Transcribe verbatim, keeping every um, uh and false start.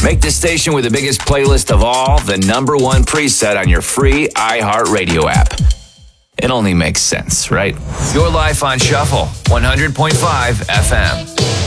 Make the station with the biggest playlist of all the number one preset on your free iHeartRadio app. It only makes sense, right? Your life on Shuffle, one hundred point five F M.